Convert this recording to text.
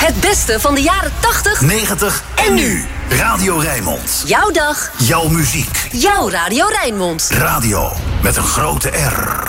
Het beste van de jaren 80, 90 en nu. Radio Rijnmond. Jouw dag. Jouw muziek. Jouw Radio Rijnmond. Radio met een grote R.